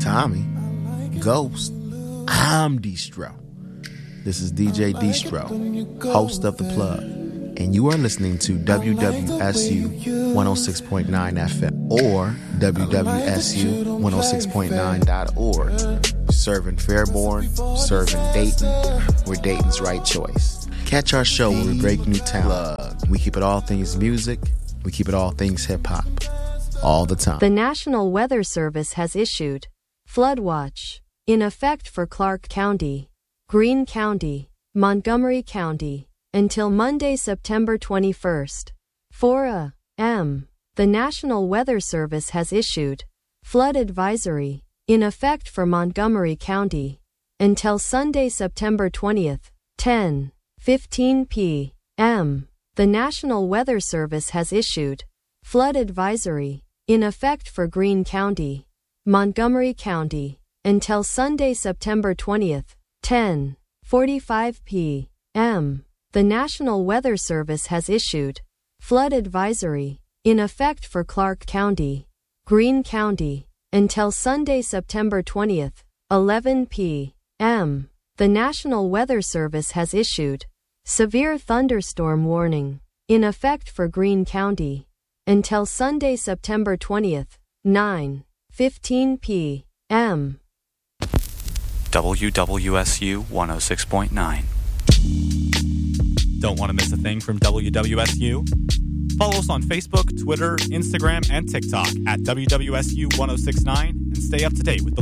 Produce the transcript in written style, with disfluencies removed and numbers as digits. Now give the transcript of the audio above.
Tommy, Ghost, I'm Destro. This is DJ Destro, host of The Plug, and you are listening to WWSU 106.9 FM or WWSU106.9.org. Serving Fairborn, serving Dayton, we're Dayton's right choice. Catch our show where we break new talent. We keep it all things music, we keep it all things hip-hop, all the time. The National Weather Service has issued flood watch in effect for Clark County, Greene County, Montgomery County, until Monday, September 21st. 4 a.m. The National Weather Service has issued flood advisory in effect for Montgomery County until Sunday, September 20th, 10:15 p.m. The National Weather Service has issued flood advisory in effect for Greene County, Montgomery County, until Sunday, September 20th, 10:45 p.m. The National Weather Service has issued flood advisory in effect for Clark County, Greene County, until Sunday, September 20th, 11 p.m. The National Weather Service has issued severe thunderstorm warning in effect for Greene County until Sunday, September 20th, 9:15 p.m. WWSU 106.9. Don't want to miss a thing from WWSU? Follow us on Facebook, Twitter, Instagram, and TikTok at WWSU 1069 and stay up to date with the